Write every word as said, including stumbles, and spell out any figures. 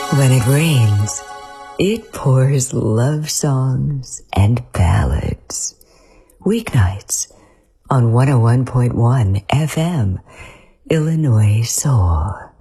When it rains, it pours love songs and ballads. Weeknights on one oh one point one F M, Illinois Soul.